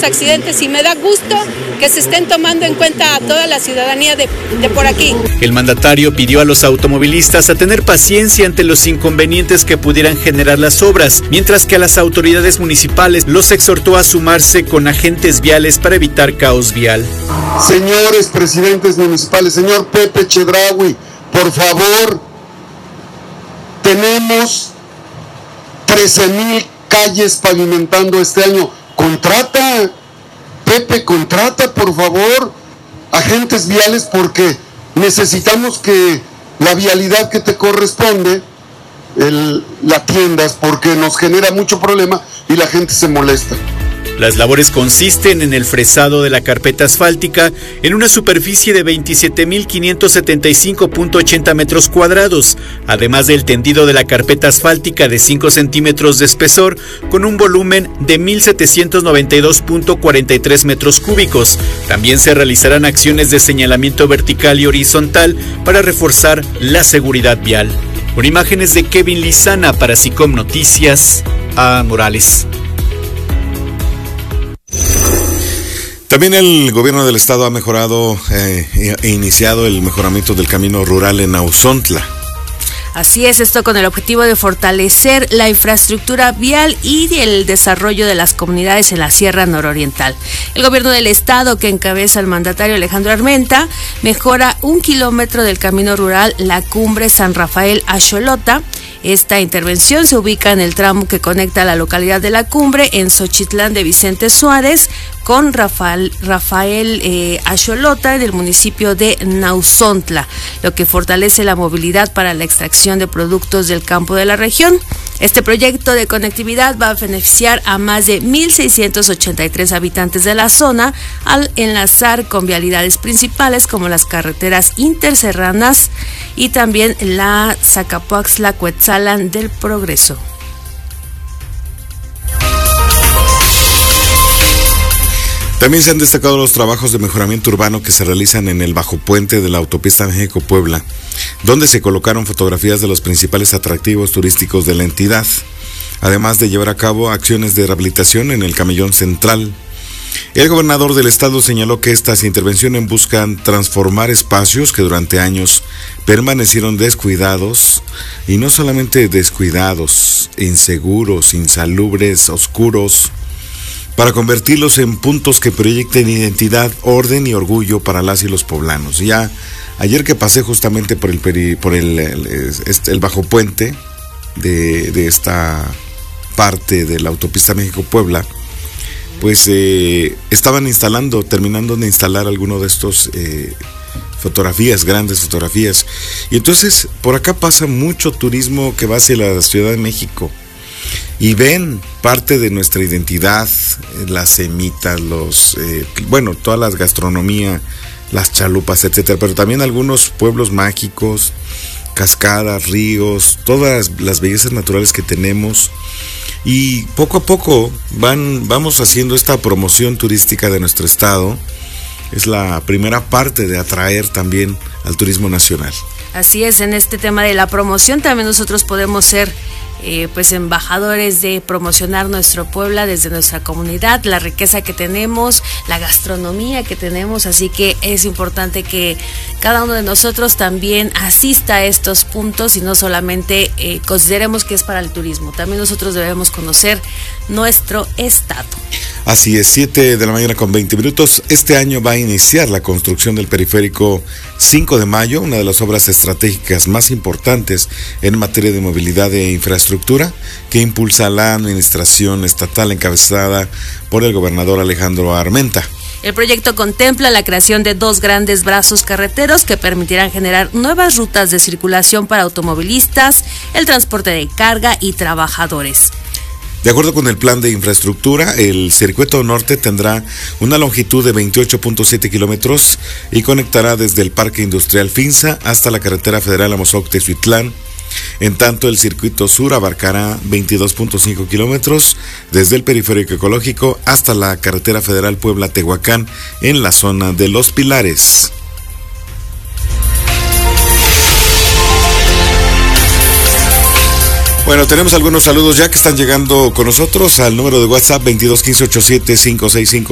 muchos accidentes y me da gusto que se estén tomando en cuenta a toda la ciudadanía de por aquí. El mandatario pidió a los automovilistas a tener paciencia ante los inconvenientes que pudieran generar las obras, mientras que a las autoridades municipales los exhortó a sumarse con agentes viales para evitar caos vial. Señores presidentes municipales, señor Pepe Chedraui, por favor, tenemos 13,000 calles pavimentando este año. Contrata, Pepe, contrata por favor agentes viales, porque necesitamos que la vialidad que te corresponde la atiendas, porque nos genera mucho problema y la gente se molesta. Las labores consisten en el fresado de la carpeta asfáltica en una superficie de 27.575.80 metros cuadrados, además del tendido de la carpeta asfáltica de 5 centímetros de espesor con un volumen de 1.792.43 metros cúbicos. También se realizarán acciones de señalamiento vertical y horizontal para reforzar la seguridad vial. Con imágenes de Kevin Lizana para SICOM Noticias, A. Morales. También el gobierno del estado ha mejorado e iniciado el mejoramiento del camino rural en Auzontla. Así es, esto con el objetivo de fortalecer la infraestructura vial y el desarrollo de las comunidades en la Sierra Nororiental. El gobierno del estado, que encabeza el mandatario Alejandro Armenta, mejora 1 kilómetro del camino rural La Cumbre San Rafael a Xolotla. Esta intervención se ubica en el tramo que conecta la localidad de La Cumbre en Xochitlán de Vicente Suárez con Rafael a Xolotla en el municipio de Nauzontla, lo que fortalece la movilidad para la extracción de productos del campo de la región. Este proyecto de conectividad va a beneficiar a más de 1,683 habitantes de la zona al enlazar con vialidades principales como las carreteras interserranas y también la Zacapoaxtla-Cuetzalan del Progreso. También se han destacado los trabajos de mejoramiento urbano que se realizan en el bajo puente de la autopista México-Puebla, donde se colocaron fotografías de los principales atractivos turísticos de la entidad, además de llevar a cabo acciones de rehabilitación en el camellón central. El gobernador del estado señaló que estas intervenciones buscan transformar espacios que durante años permanecieron descuidados, y no solamente descuidados, inseguros, insalubres, oscuros, para convertirlos en puntos que proyecten identidad, orden y orgullo para las y los poblanos. Ya ayer que pasé justamente por el bajo puente de esta parte de la autopista México-Puebla, pues estaban terminando de instalar alguno de estos fotografías, grandes fotografías. Y entonces por acá pasa mucho turismo que va hacia la Ciudad de México. Y ven parte de nuestra identidad, las semitas, toda la gastronomía, las chalupas, etcétera, pero también algunos pueblos mágicos, cascadas, ríos, todas las bellezas naturales que tenemos. Y poco a poco vamos haciendo esta promoción turística de nuestro estado. Es la primera parte de atraer también al turismo nacional. Así es, en este tema de la promoción también nosotros podemos ser embajadores de promocionar nuestro Puebla desde nuestra comunidad, la riqueza que tenemos, la gastronomía que tenemos, así que es importante que cada uno de nosotros también asista a estos puntos y no solamente consideremos que es para el turismo, también nosotros debemos conocer nuestro estado. Así es, 7 de la mañana con 20 minutos. Este año va a iniciar la construcción del periférico 5 de Mayo, una de las obras estratégicas más importantes en materia de movilidad e infraestructura que impulsa la administración estatal encabezada por el gobernador Alejandro Armenta. El proyecto contempla la creación de 2 grandes brazos carreteros que permitirán generar nuevas rutas de circulación para automovilistas, el transporte de carga y trabajadores. De acuerdo con el plan de infraestructura, el circuito norte tendrá una longitud de 28.7 kilómetros y conectará desde el Parque Industrial Finza hasta la carretera federal Amozoc-Tezuitlán. En tanto, el circuito sur abarcará 22.5 kilómetros desde el periférico ecológico hasta la carretera federal Puebla-Tehuacán en la zona de Los Pilares. Bueno, tenemos algunos saludos ya que están llegando con nosotros al número de WhatsApp 22 15 87 565.